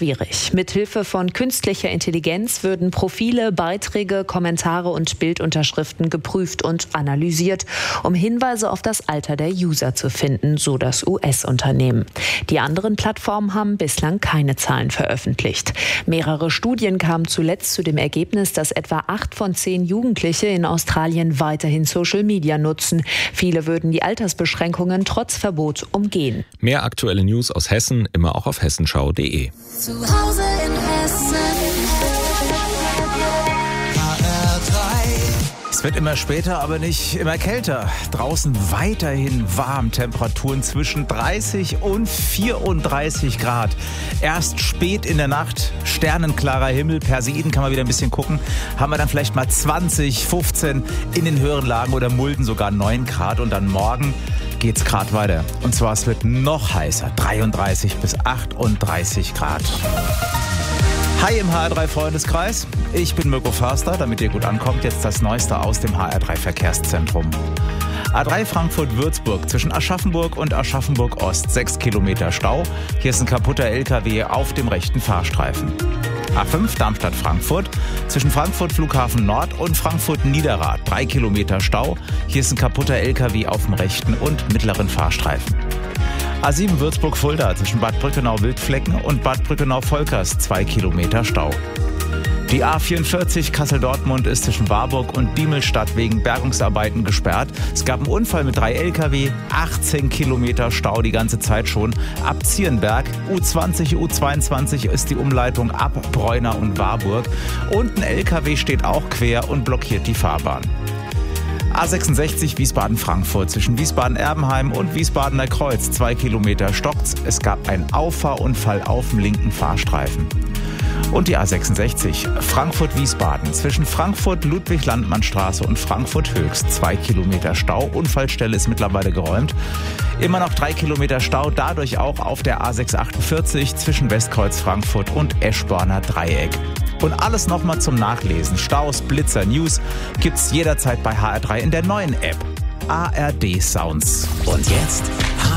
schwierig. Mithilfe von künstlicher Intelligenz würden Profile, Beiträge, Kommentare und Bildunterschriften geprüft und analysiert, um Hinweise auf das Alter der User zu finden, so das US-Unternehmen. Die anderen Plattformen haben bislang keine Zahlen veröffentlicht. Mehrere Studien kamen zuletzt zu dem Ergebnis, dass etwa 8 von 10 Jugendliche in Australien weiterhin Social Media nutzen. Viele würden die Altersbeschränkungen trotz Verbot umgehen. Mehr aktuelle News aus Hessen immer auch auf hessenschau.de. Zu Hause in Hessen. Es wird immer später, aber nicht immer kälter. Draußen weiterhin warm, Temperaturen zwischen 30 und 34 Grad. Erst spät in der Nacht, sternenklarer Himmel, Persiden kann man wieder ein bisschen gucken. Haben wir dann vielleicht mal 20, 15, in den höheren Lagen oder Mulden sogar 9 Grad. Und dann morgen geht's Grad weiter. Und zwar, es wird noch heißer, 33 bis 38 Grad. Hi im HR3 Freundeskreis, ich bin Mirko Förster, damit ihr gut ankommt, jetzt das Neueste aus dem HR3 Verkehrszentrum. A3 Frankfurt-Würzburg zwischen Aschaffenburg und Aschaffenburg-Ost, 6 Kilometer Stau. Hier ist ein kaputter LKW auf dem rechten Fahrstreifen. A5 Darmstadt-Frankfurt zwischen Frankfurt Flughafen Nord und Frankfurt Niederrad, 3 Kilometer Stau. Hier ist ein kaputter LKW auf dem rechten und mittleren Fahrstreifen. A7 Würzburg-Fulda zwischen Bad Brückenau-Wildflecken und Bad Brückenau-Volkers, 2 Kilometer Stau. Die A44 Kassel-Dortmund ist zwischen Warburg und Biemelstadt wegen Bergungsarbeiten gesperrt. Es gab einen Unfall mit 3 LKW, 18 Kilometer Stau die ganze Zeit schon. Ab Zierenberg, U20, U22 ist die Umleitung ab Breuna und Warburg. Und ein LKW steht auch quer und blockiert die Fahrbahn. A66 Wiesbaden-Frankfurt zwischen Wiesbaden-Erbenheim und Wiesbadener Kreuz, 2 Kilometer stockt's. Es gab einen Auffahrunfall auf dem linken Fahrstreifen. Und die A66 Frankfurt-Wiesbaden zwischen Frankfurt-Ludwig-Landmann-Straße und Frankfurt-Höchst, 2 Kilometer Stau. Unfallstelle ist mittlerweile geräumt. Immer noch 3 Kilometer Stau, dadurch auch auf der A648 zwischen Westkreuz Frankfurt und Eschborner Dreieck. Und alles nochmal zum Nachlesen. Staus, Blitzer, News gibt's jederzeit bei HR3 in der neuen App. ARD Sounds. Und jetzt